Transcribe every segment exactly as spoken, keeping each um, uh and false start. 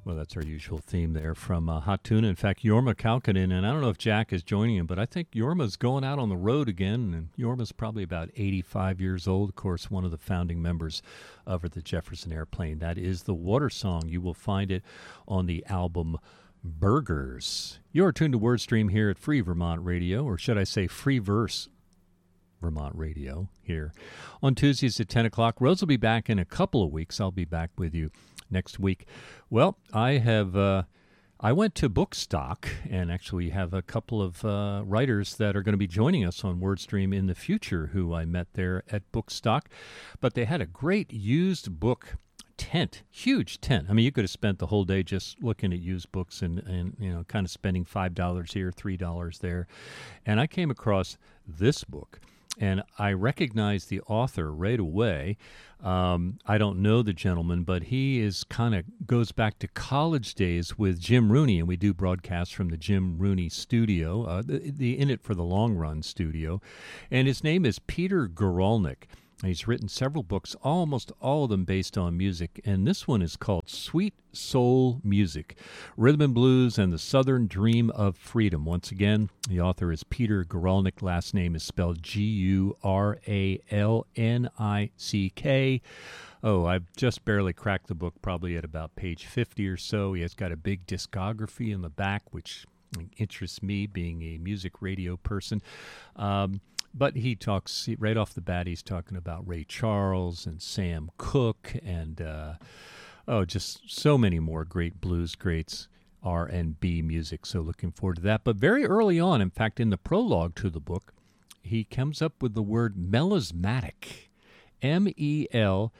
Well, that's our usual theme there from uh, Hot Tuna. In fact, Jorma Kaukonen, and I don't know if Jack is joining him, but I think Jorma's going out on the road again, and Jorma's probably about eighty-five years old. Of course, one of the founding members of the Jefferson Airplane. That is the Water Song. You will find it on the album Burgers. You're tuned to WordStream here at Free Vermont Radio, or should I say Free Verse Vermont Radio here on Tuesdays at ten o'clock. Rose will be back in a couple of weeks. I'll be back with you next week. Well, I have uh, I went to Bookstock, and actually have a couple of uh, writers that are going to be joining us on WordStream in the future who I met there at Bookstock. But they had a great used book tent, huge tent. I mean, you could have spent the whole day just looking at used books and, and you know, kind of spending five dollars here, three dollars there. And I came across this book, and I recognized the author right away. Um, I don't know the gentleman, but he is kind of goes back to college days with Jim Rooney, and we do broadcasts from the Jim Rooney studio, uh, the, the In It for the Long Run studio. And his name is Peter Guralnick. He's written several books, almost all of them based on music, and this one is called Sweet Soul Music, Rhythm and Blues and the Southern Dream of Freedom. Once again, the author is Peter Guralnick. Last name is spelled G U R A L N I C K. Oh, I've just barely cracked the book, probably at about page fifty or so. He has got a big discography in the back, which interests me, being a music radio person. Um, But he talks, right off the bat, he's talking about Ray Charles and Sam Cooke and, uh, oh, just so many more great blues greats, R and B music. So looking forward to that. But very early on, in fact, in the prologue to the book, he comes up with the word melismatic, M E L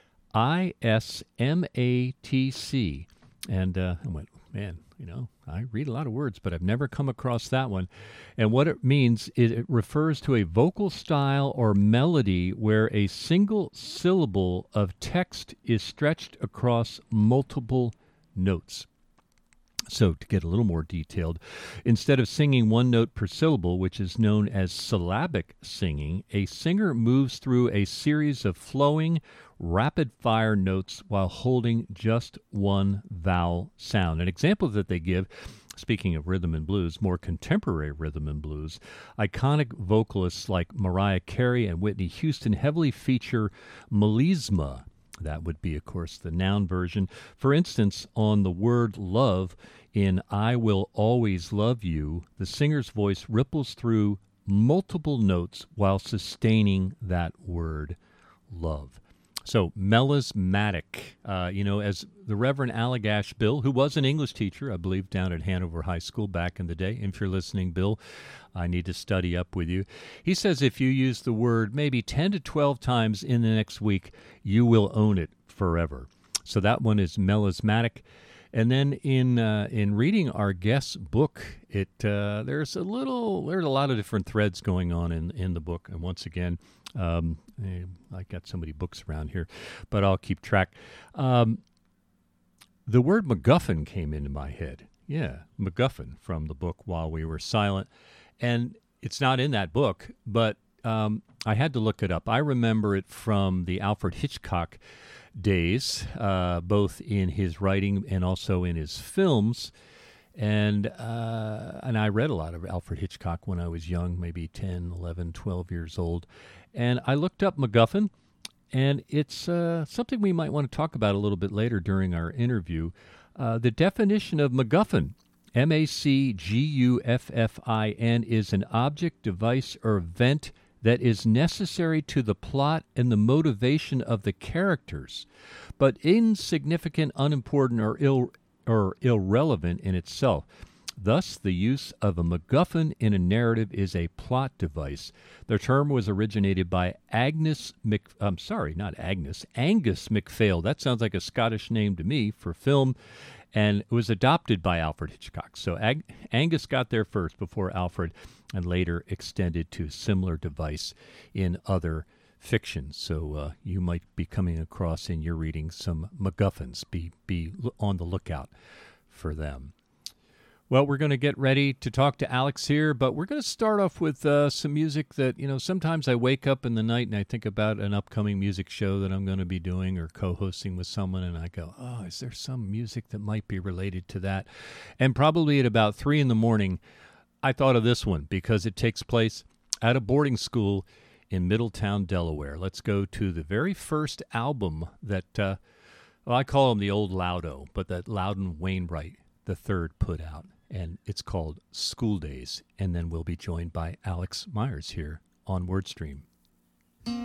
I S M A T C. And uh, I went, man, you know, I read a lot of words, but I've never come across that one. And what it means is it refers to a vocal style or melody where a single syllable of text is stretched across multiple notes. So to get a little more detailed, instead of singing one note per syllable, which is known as syllabic singing, a singer moves through a series of flowing, rapid-fire notes while holding just one vowel sound. An example that they give, speaking of rhythm and blues, more contemporary rhythm and blues, iconic vocalists like Mariah Carey and Whitney Houston heavily feature melisma. That would be, of course, the noun version. For instance, on the word love in I Will Always Love You, the singer's voice ripples through multiple notes while sustaining that word love. So melismatic, uh, you know, as the Reverend Allagash Bill, who was an English teacher, I believe, down at Hanover High School back in the day. If you're listening, Bill, I need to study up with you. He says if you use the word maybe ten to twelve times in the next week, you will own it forever. So that one is melismatic. And then in uh, in reading our guest's book, it uh, there's a little there's a lot of different threads going on in in the book. And once again, um, I got so many books around here, but I'll keep track. Um, the word MacGuffin came into my head. Yeah, MacGuffin from the book While We Were Silent, and it's not in that book, but um, I had to look it up. I remember it from the Alfred Hitchcock days, uh, both in his writing and also in his films. And uh, and I read a lot of Alfred Hitchcock when I was young, maybe ten, eleven, twelve years old. And I looked up MacGuffin, and it's uh, something we might want to talk about a little bit later during our interview. Uh, the definition of MacGuffin, M A C G U F F I N, is an object, device, or event that is necessary to the plot and the motivation of the characters, but insignificant, unimportant, or ill or irrelevant in itself. Thus, the use of a MacGuffin in a narrative is a plot device. The term was originated by Agnes Mc... I'm sorry, not Agnes, Angus MacPhail. That sounds like a Scottish name to me for film, and it was adopted by Alfred Hitchcock. So Ag- Angus got there first before Alfred, and later extended to a similar device in other fiction. So uh, you might be coming across in your reading some MacGuffins. Be be on the lookout for them. Well, we're going to get ready to talk to Alex here, but we're going to start off with uh, some music that, you know, sometimes I wake up in the night and I think about an upcoming music show that I'm going to be doing or co-hosting with someone, and I go, oh, is there some music that might be related to that? And probably at about three in the morning, I thought of this one because it takes place at a boarding school in Middletown, Delaware. Let's go to the very first album that, uh, well, I call him the old Loudo, but that Loudon Wainwright the third put out. And it's called School Days. And then we'll be joined by Alex Myers here on WordStream.